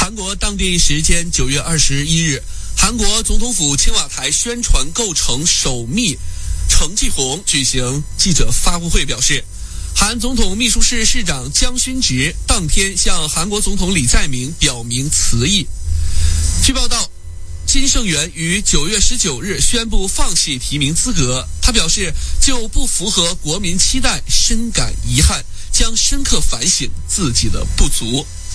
韩国当地时间9月21日，韩国总统府青瓦台宣传构成首秘程继红举行记者发布会，表示，韩总统秘书室室长姜勋植当天向韩国总统李在明表明辞意。据报道，金圣元于9月19日宣布放弃提名资格，他表示就不符合国民期待深感遗憾，将深刻反省自己的不足。